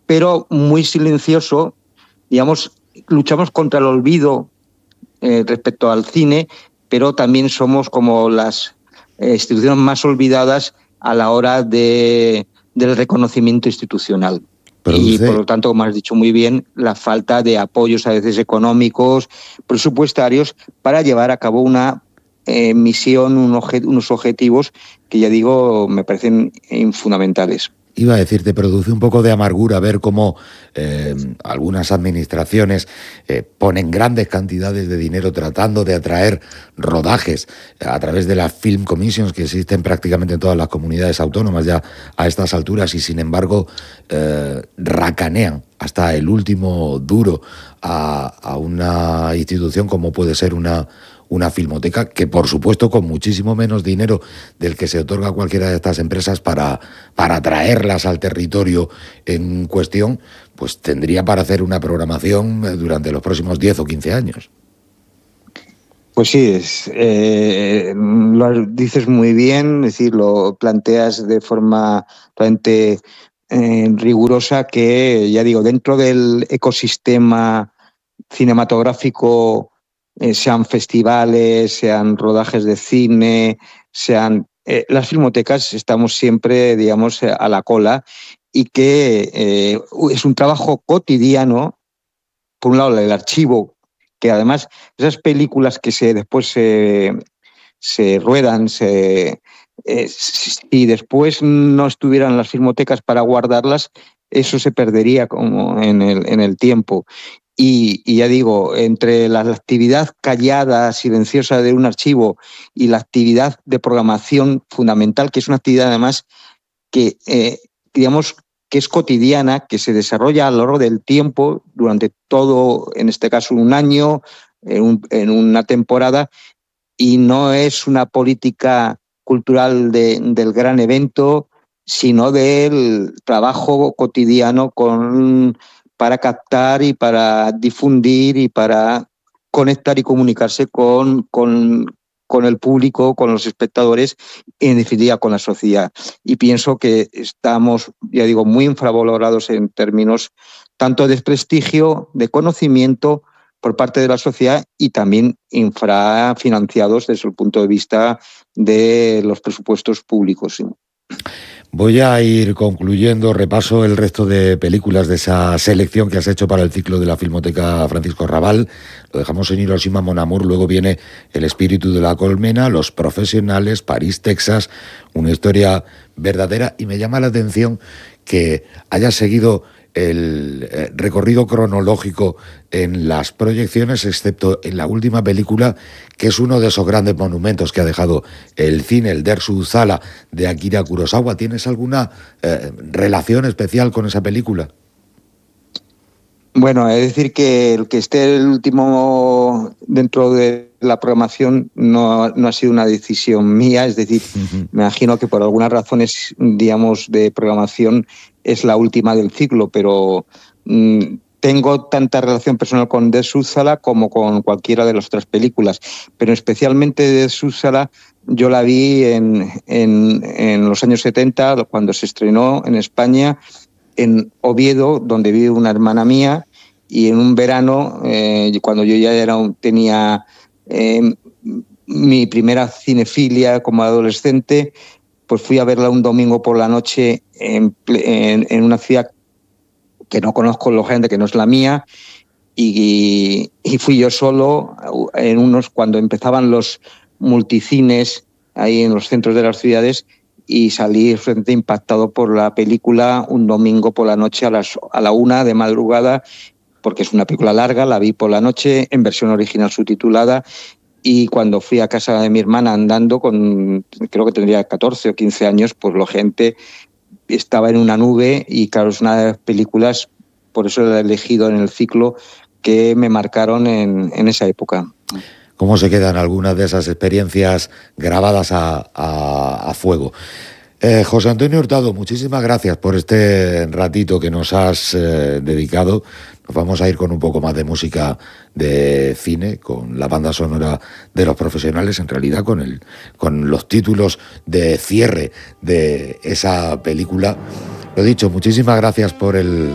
pero muy silencioso. Digamos, luchamos contra el olvido respecto al cine, pero también somos como las instituciones más olvidadas a la hora del reconocimiento institucional. Y por lo tanto, como has dicho muy bien, la falta de apoyos a veces económicos, presupuestarios, para llevar a cabo una misión, unos objetivos que, ya digo, me parecen fundamentales. Iba a decir, te produce un poco de amargura ver cómo algunas administraciones ponen grandes cantidades de dinero tratando de atraer rodajes a través de las Film Commissions que existen prácticamente en todas las comunidades autónomas ya a estas alturas, y sin embargo racanean hasta el último duro a una institución como puede ser una filmoteca, que por supuesto con muchísimo menos dinero del que se otorga a cualquiera de estas empresas para traerlas al territorio en cuestión, pues tendría para hacer una programación durante los próximos 10 o 15 años. Pues sí, lo dices muy bien, es decir, lo planteas de forma totalmente rigurosa, que, ya digo, dentro del ecosistema cinematográfico, sean festivales, sean rodajes de cine, sean las filmotecas, estamos siempre, digamos, a la cola, y que es un trabajo cotidiano. Por un lado, el archivo, que además esas películas que después se ruedan, y después no estuvieran las filmotecas para guardarlas, eso se perdería como en el tiempo. Y ya digo, entre la actividad callada, silenciosa de un archivo y la actividad de programación fundamental, que es una actividad además que, digamos, que es cotidiana, que se desarrolla a lo largo del tiempo, durante todo, en este caso, un año, en una temporada, y no es una política cultural del gran evento, sino del trabajo cotidiano para captar y para difundir y para conectar y comunicarse con el público, con los espectadores y, en definitiva, con la sociedad. Y pienso que estamos, ya digo, muy infravalorados en términos tanto de desprestigio, de conocimiento por parte de la sociedad, y también infrafinanciados desde el punto de vista de los presupuestos públicos. Voy a ir concluyendo, repaso el resto de películas de esa selección que has hecho para el ciclo de la Filmoteca Francisco Rabal. Lo dejamos en Hiroshima, Mon Amour, luego viene El espíritu de la colmena, Los profesionales, París, Texas, una historia verdadera, y me llama la atención que hayas seguido el recorrido cronológico en las proyecciones, excepto en la última película, que es uno de esos grandes monumentos que ha dejado el cine, el Dersu Uzala, de Akira Kurosawa. ¿Tienes alguna relación especial con esa película? Bueno, es decir, que el que esté el último dentro de la programación no ha sido una decisión mía, es decir, me imagino que por algunas razones, digamos, de programación es la última del ciclo, pero tengo tanta relación personal con Dersu Uzala como con cualquiera de las otras películas, pero especialmente Dersu Uzala yo la vi en los años 70, cuando se estrenó en España, en Oviedo, donde vive una hermana mía, y en un verano, cuando yo ya tenía mi primera cinefilia como adolescente, pues fui a verla un domingo por la noche en una ciudad que no conozco, lógicamente, que no es la mía, y fui yo solo cuando empezaban los multicines ahí en los centros de las ciudades, y salí realmente impactado por la película un domingo por la noche a la 1 de madrugada, porque es una película larga. La vi por la noche en versión original subtitulada, y cuando fui a casa de mi hermana andando, creo que tendría 14 o 15 años, pues la gente estaba en una nube, y claro, es una de las películas, por eso la he elegido en el ciclo, que me marcaron en esa época. ¿Cómo se quedan algunas de esas experiencias grabadas a fuego? José Antonio Hurtado, muchísimas gracias por este ratito que nos has dedicado. Nos vamos a ir con un poco más de música de cine, con la banda sonora de Los profesionales, en realidad con los títulos de cierre de esa película. Lo dicho, muchísimas gracias por el